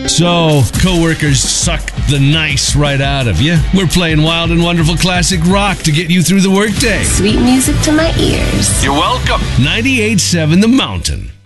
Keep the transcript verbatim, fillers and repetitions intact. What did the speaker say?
So, coworkers suck the nice right out of you. We're playing wild and wonderful classic rock to get you through the workday. Sweet music to my ears. You're welcome. ninety-eight point seven The Mountain.